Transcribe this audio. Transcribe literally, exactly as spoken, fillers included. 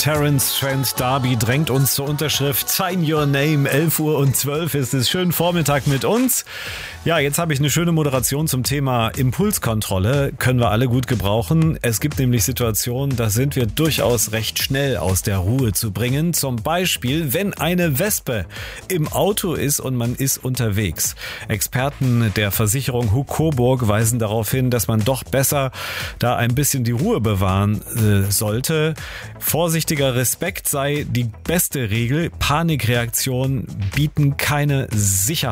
Terence Trent D'Arby drängt uns zur Unterschrift. Sign your name. elf Uhr und zwölf ist es. Schönen Vormittag mit uns. Ja, jetzt habe ich eine schöne Moderation zum Thema Impulskontrolle. Können wir alle gut gebrauchen. Es gibt nämlich Situationen, da sind wir durchaus recht schnell aus der Ruhe zu bringen. Zum Beispiel, wenn eine Wespe im Auto ist und man ist unterwegs. Experten der Versicherung Hug Coburg weisen darauf hin, dass man doch besser da ein bisschen die Ruhe bewahren äh, sollte. Vorsichtiger Respekt sei die beste Regel. Panikreaktionen bieten keine Sicherheit.